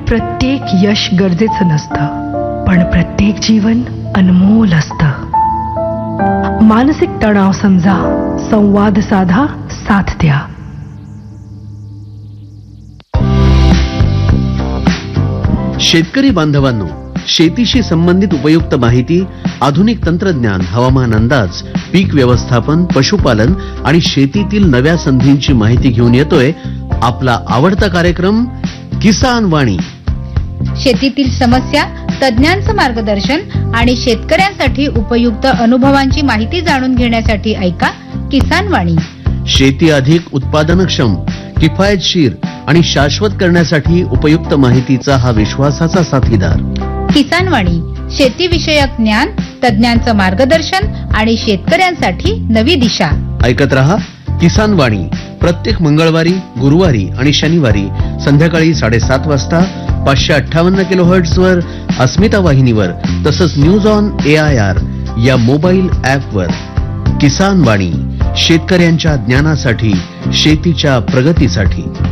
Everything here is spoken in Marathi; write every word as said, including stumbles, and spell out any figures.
प्रत्येक यश गरजेचं नसतं, पण प्रत्येक जीवन अनमोल असतं. मानसिक तणाव समजा, संवाद साधा, साथ द्या. शेतकरी बांधवांनो, शेतीशी संबंधित उपयुक्त माहिती, आधुनिक तंत्रज्ञान, हवामान अंदाज, पीक व्यवस्थापन, पशुपालन आणि शेतीतील नव्या संधींची माहिती घेऊन येतोय आपला आवडता कार्यक्रम किसान वाणी. शेतीतील समस्या, तज्ञांचं मार्गदर्शन आणि शेतकऱ्यांसाठी उपयुक्त अनुभवांची माहिती जाणून घेण्यासाठी ऐका किसान वाणी. शेती अधिक उत्पादनक्षम, किफायतशीर आणि शाश्वत करण्यासाठी उपयुक्त माहितीचा हा विश्वासाचा साथीदार. किसान वाणी, शेतीविषयक ज्ञान, तज्ञांचं मार्गदर्शन आणि शेतकऱ्यांसाठी नवी दिशा. ऐकत रहा किसान वाणी, प्रत्येक मंगळवारी, गुरुवारी आणि शनिवारी संध्याकाळी साडेसात वाजता पाचशे अठ्ठावन्न किलो हर्ट्झ वर, अस्मिता वाहिनीवर, तसंच news on A I R या मोबाईल ॲपवर. किसान वाणी, शेतकऱ्यांच्या ज्ञानासाठी, शेतीच्या प्रगतीसाठी.